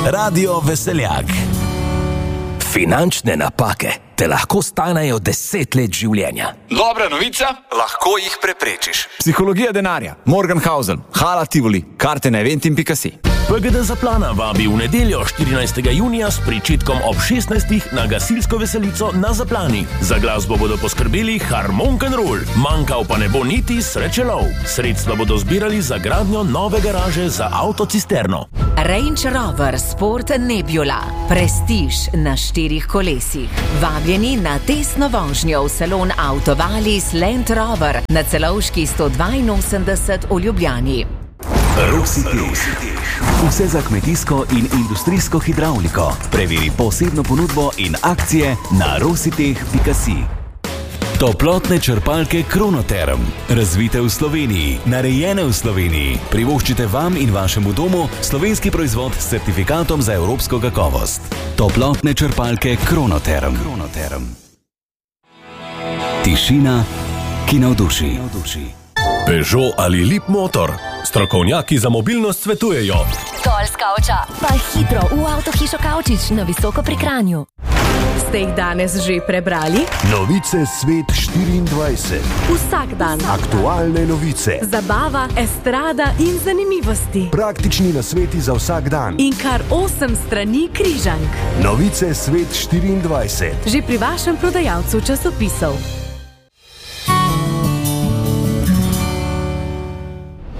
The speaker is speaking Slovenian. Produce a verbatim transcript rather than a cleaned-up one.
Radio Veseljak. Finančne napake te lahko stanejo deset let življenja. Dobra novica? Lahko jih preprečiš. Psihologija denarja. Morgenhausen, Hala Tivoli, karte na eventim pika si. P G D Zaplana vabi v nedeljo štirinajstega junija s pričetkom ob šestnajstih na gasilsko veselico na Zaplani. Za glasbo bodo poskrbeli Harmonk and Roll, manjkal pa ne bo niti srečelov. Sredstva bodo zbirali za gradnjo nove garaže za avtocisterno. Range Rover Sport Nebula. Prestiž na štirih kolesih. Vabljeni na testno vožnjo v salon Autovalis Land Rover na Celovški sto dvainosemdeset v Ljubljani. Rositeh. Vse za kmetijsko in industrijsko hidravliko. Preveri posebno ponudbo in akcije na rositeh pika si. Toplotne črpalke Kronoterm. Razvite v Sloveniji, narejene v Sloveniji. Privoščite vam in vašemu domu slovenski proizvod s certifikatom za evropsko kakovost. Toplotne črpalke Kronoterm. Kronoterm. Tišina, ki navduši. Peugeot ali Lip Motor. Strokovnjaki za mobilnost svetujejo. Dol s kavča, pa hitro v avtohišo Kavčič na Visoko pri Kranju. Ste jih danes že prebrali? Novice Svet štiriindvajset. Vsak dan. Aktualne novice. Zabava, estrada in zanimivosti. Praktični nasveti za vsak dan. In kar osem strani križank. Novice Svet štiriindvajset. Že pri vašem prodajalcu časopisov.